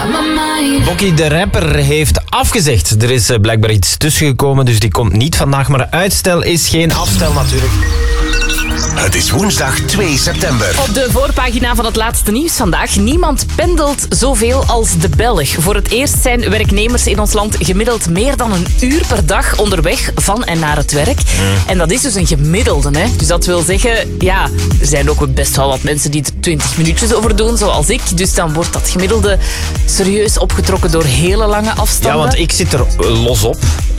Bokkie de rapper heeft afgezegd. Er is blijkbaar iets tussen gekomen, dus die komt niet vandaag. Maar uitstel is geen afstel natuurlijk. Het is woensdag 2 september. Op de voorpagina van het laatste nieuws vandaag. Niemand pendelt zoveel als de Belg. Voor het eerst zijn werknemers in ons land gemiddeld meer dan een uur per dag onderweg van en naar het werk. En dat is dus een gemiddelde. Hè? Dus dat wil zeggen, ja, er zijn ook best wel wat mensen die er 20 minuutjes over doen, zoals ik. Dus dan wordt dat gemiddelde serieus opgetrokken door hele lange afstanden. Ja, want ik zit er los op.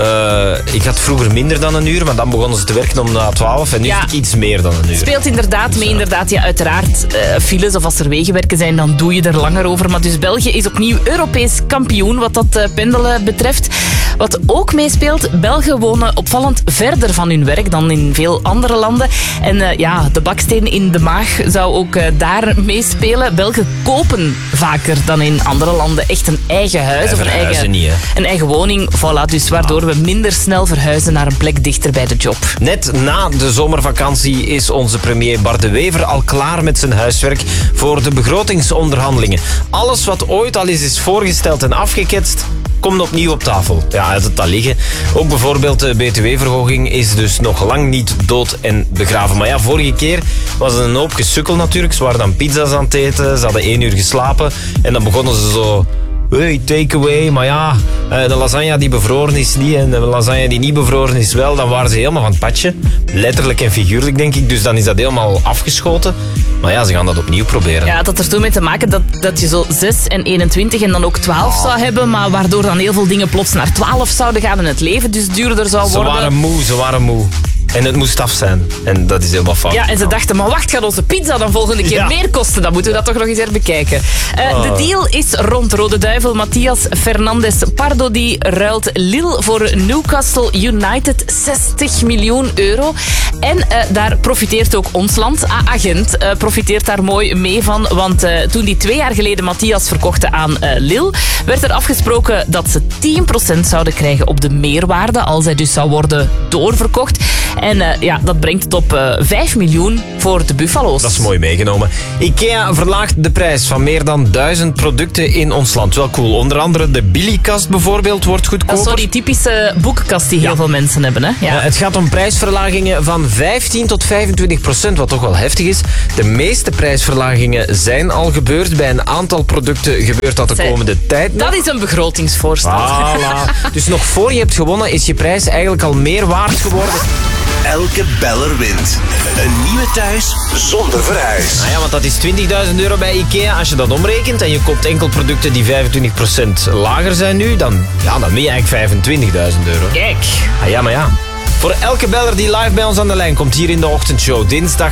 Ik had vroeger minder dan een uur, maar dan begonnen ze te werken om na 12 en nu zit ik iets meer dan een uur. Speelt inderdaad mee, inderdaad. Ja, uiteraard, files of als er wegenwerken zijn, dan doe je er langer over. Maar dus België is opnieuw Europees kampioen wat dat pendelen betreft. Wat ook meespeelt, Belgen wonen opvallend verder van hun werk dan in veel andere landen. En de baksteen in de maag zou ook daar meespelen. Belgen kopen vaker dan in andere landen echt een eigen huis of een eigen woning. Voilà, dus waardoor we minder snel verhuizen naar een plek dichter bij de job. Net na de zomervakantie is onze premier Bart De Wever al klaar met zijn huiswerk voor de begrotingsonderhandelingen. Alles wat ooit al is voorgesteld en afgeketst, komt opnieuw op tafel. Ja, uit het al liggen. Ook bijvoorbeeld de BTW-verhoging is dus nog lang niet dood en begraven. Maar ja, vorige keer was het een hoop gesukkel natuurlijk. Ze waren dan pizza's aan het eten, ze hadden 1 uur geslapen en dan begonnen ze zo... Hey, takeaway, maar ja, de lasagne die bevroren is niet en de lasagne die niet bevroren is wel, dan waren ze helemaal van het padje. Letterlijk en figuurlijk, denk ik. Dus dan is dat helemaal afgeschoten. Maar ja, ze gaan dat opnieuw proberen. Ja, dat er toen mee te maken dat je zo 6 en 21 en dan ook 12 zou hebben, maar waardoor dan heel veel dingen plots naar 12 zouden gaan en het leven dus duurder zou worden. Ze waren moe. En het moest af zijn. En dat is helemaal fout. Ja, en ze dachten, maar wacht, gaat onze pizza dan volgende keer meer kosten? Dan moeten we dat toch nog eens herbekijken. De deal is rond. Rode Duivel Matthias Fernandes Pardo die ruilt Lille voor Newcastle United 60 miljoen euro. En daar profiteert ook ons land. Agent profiteert daar mooi mee van. Want toen die 2 jaar geleden Matthias verkochten aan Lille, werd er afgesproken dat ze 10% zouden krijgen op de meerwaarde als hij dus zou worden doorverkocht. En dat brengt het op 5 miljoen voor de Buffalo's. Dat is mooi meegenomen. IKEA verlaagt de prijs van meer dan 1000 producten in ons land. Wel cool. Onder andere de Billy-kast bijvoorbeeld wordt goedkoper. Dat is die typische boekenkast die heel veel mensen hebben. Hè? Ja. Het gaat om prijsverlagingen van 15 tot 25%, wat toch wel heftig is. De meeste prijsverlagingen zijn al gebeurd. Bij een aantal producten gebeurt dat de komende tijd nog. Dat is een begrotingsvoorstel. Voilà. Dus nog voor je hebt gewonnen is je prijs eigenlijk al meer waard geworden. Elke beller wint. Een nieuwe thuis zonder verhuis. Nou ja, want dat is 20.000 euro bij IKEA. Als je dat omrekent en je koopt enkel producten die 25% lager zijn nu, dan ben je eigenlijk 25.000 euro. Kijk. Ja, maar ja. Voor elke beller die live bij ons aan de lijn komt hier in de ochtendshow, dinsdag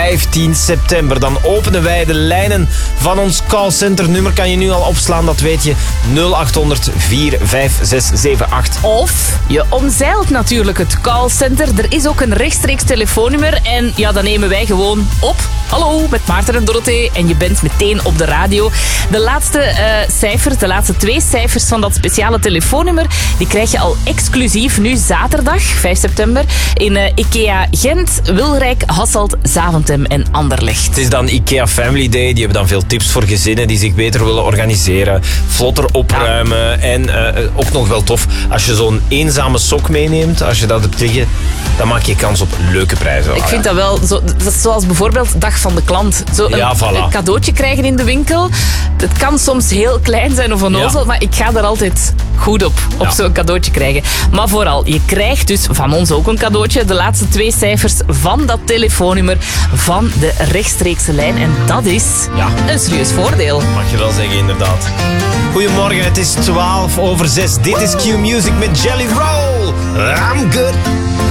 15 september, dan openen wij de lijnen van ons callcenter. Nummer kan je nu al opslaan, dat weet je. 0800 45678. Of je omzeilt natuurlijk het callcenter. Er is ook een rechtstreeks telefoonnummer en dan nemen wij gewoon op. Hallo, met Maarten en Dorothee. En je bent meteen op de radio. De laatste de laatste 2 cijfers van dat speciale telefoonnummer, die krijg je al exclusief nu zaterdag, 5 september, in IKEA Gent, Wilrijk, Hasselt, Zaventem en Anderlecht. Het is dan IKEA Family Day. Die hebben dan veel tips voor gezinnen die zich beter willen organiseren, vlotter opruimen en ook nog wel tof, als je zo'n eenzame sok meeneemt, als je dat hebt liggen, dan maak je kans op leuke prijzen. Ik vind dat wel, dat is zoals bijvoorbeeld Dag van de Klant. Een cadeautje krijgen in de winkel. Het kan soms heel klein zijn of onnozel, maar ik ga daar altijd goed op zo'n cadeautje krijgen. Maar vooral, je krijgt dus van ons ook een cadeautje. De laatste 2 cijfers van dat telefoonnummer van de rechtstreekse lijn. En dat is een serieus voordeel. Mag je wel zeggen, inderdaad. Goedemorgen, het is 6:12. Dit is Q Music met Jelly Roll. I'm good.